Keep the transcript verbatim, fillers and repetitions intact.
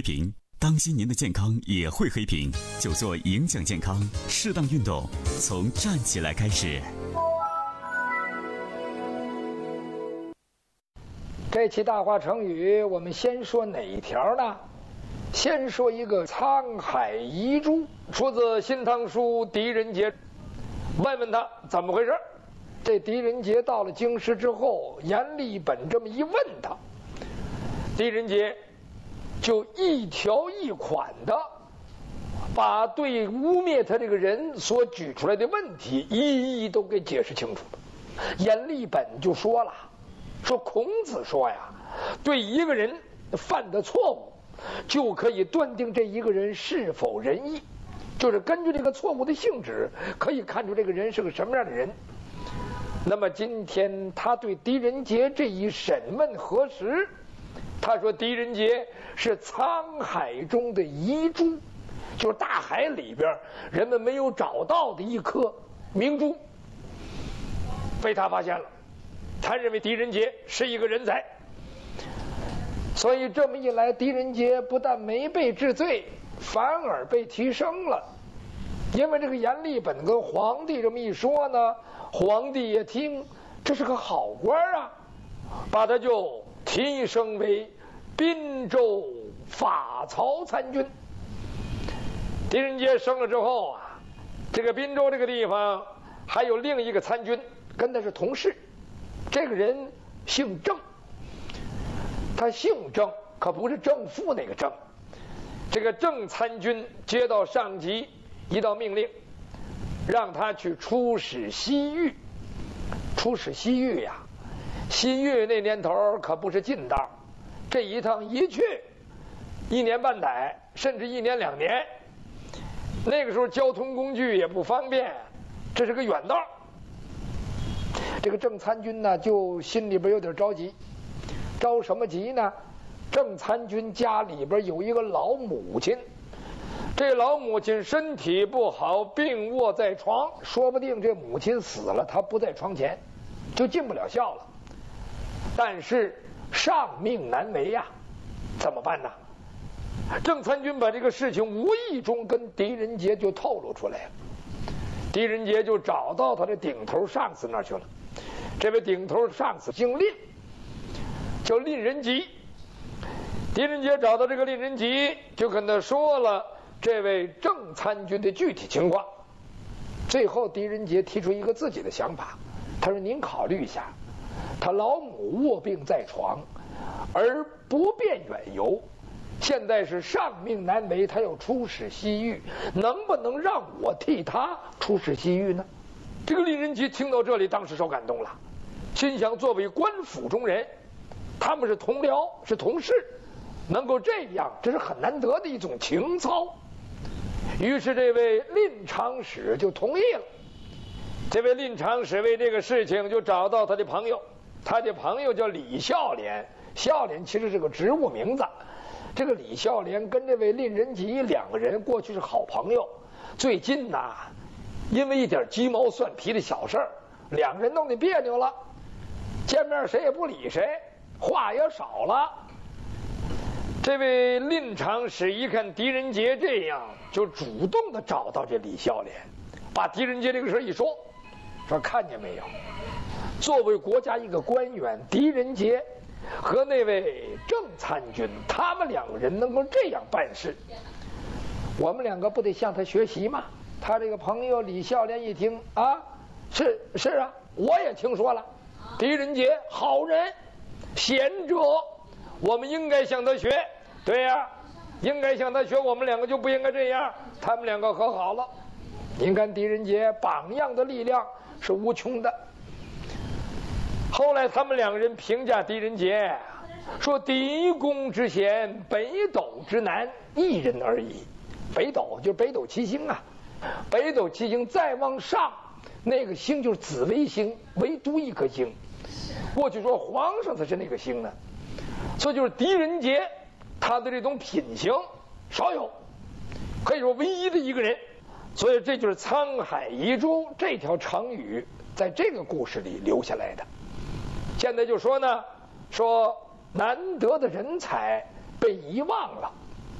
屏，当心您的健康也会黑屏。久坐影响健康，适当运动，从站起来开始。 这期大话成语，我们先说哪一条呢？先说一个沧海遗珠，出自《新唐书·狄仁杰》。问问他怎么回事？这狄仁杰到了京师之后，阎立本这么一问他，狄仁杰就一条一款的把对污蔑他这个人所举出来的问题一一都给解释清楚了。阎立本就说了，说孔子说呀，对一个人犯的错误就可以断定这一个人是否仁义，就是根据这个错误的性质可以看出这个人是个什么样的人。那么今天他对狄仁杰这一审问核实，他说狄仁杰是沧海中的遗珠，就是大海里边人们没有找到的一颗明珠，被他发现了。他认为狄仁杰是一个人才，所以这么一来，狄仁杰不但没被治罪，反而被提升了。因为这个阎立本跟皇帝这么一说呢，皇帝也听这是个好官啊，把他就提升为滨州法曹参军。狄仁杰升了之后啊，这个滨州这个地方还有另一个参军跟他是同事，这个人姓郑，他姓郑，可不是正负那个郑。这个郑参军接到上级一道命令，让他去出使西域。出使西域呀，西域那年头可不是近道，这一趟一去一年半载，甚至一年两年。那个时候交通工具也不方便，这是个远道。这个郑参军呢，就心里边有点着急。着什么急呢？郑参军家里边有一个老母亲，这老母亲身体不好，病卧在床，说不定这母亲死了，他不在床前，就尽不了孝了。但是上命难违呀，怎么办呢？郑参军把这个事情无意中跟狄仁杰就透露出来了。狄仁杰就找到他的顶头上司那儿去了。这位顶头上司姓蔺，叫蔺仁吉。狄仁杰找到这个蔺仁吉，就跟他说了这位郑参军的具体情况。最后狄仁杰提出一个自己的想法，他说：“您考虑一下，他老母卧病在床，而不便远游，现在是上命难违，他要出使西域，能不能让我替他出使西域呢？”这个蔺仁吉听到这里，当时受感动了，心想作为官府中人，他们是同僚，是同事，能够这样，这是很难得的一种情操。于是这位蔺长史就同意了。这位蔺长史为这个事情就找到他的朋友，他的朋友叫李孝廉，孝廉其实是个职务名字。这个李孝廉跟这位蔺仁吉两个人过去是好朋友，最近呐，因为一点鸡毛蒜皮的小事儿，两个人弄得别扭了，见面谁也不理谁，话也少了。这位蔺长史一看狄仁杰这样，就主动的找到这李孝廉，把狄仁杰这个事一说，说看见没有，作为国家一个官员，狄仁杰和那位郑参军，他们两个人能够这样办事，我们两个不得向他学习吗？他这个朋友李孝廉一听啊，是是啊，我也听说了，狄仁杰好人贤者，我们应该向他学。对呀、啊，应该向他学，我们两个就不应该这样。他们两个和好了。您看狄仁杰榜样的力量是无穷的。后来他们两个人评价狄仁杰，说狄公之贤，北斗之南，一人而已。北斗就是北斗七星啊，北斗七星再往上，那个星就是紫微星，唯独一颗星。过去说皇上才是那个星呢，所以就是狄仁杰，他的这种品行少有，可以说唯一的一个人。所以这就是沧海遗珠这条成语在这个故事里留下来的。现在就说呢，说难得的人才被遗忘了，